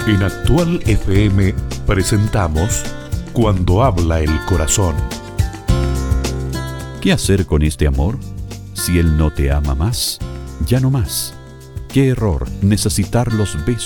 En Actual FM presentamos Cuando habla el corazón. ¿Qué hacer con este amor? Si él no te ama más, ya no más. Qué error necesitar los besos